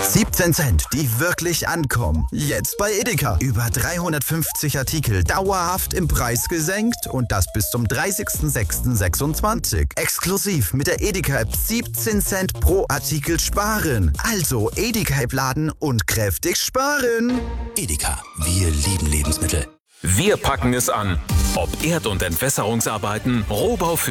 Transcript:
17 Cent, die wirklich ankommen. Jetzt bei Edeka. Über 350 Artikel dauerhaft im Preis gesenkt und das bis zum 30.06.26. Exklusiv mit der Edeka-App 17 Cent pro Artikel sparen. Also Edeka-App laden und kräftig sparen. Edeka, wir lieben Lebensmittel. Wir packen es an. Ob Erd- und Entwässerungsarbeiten, Rohbau für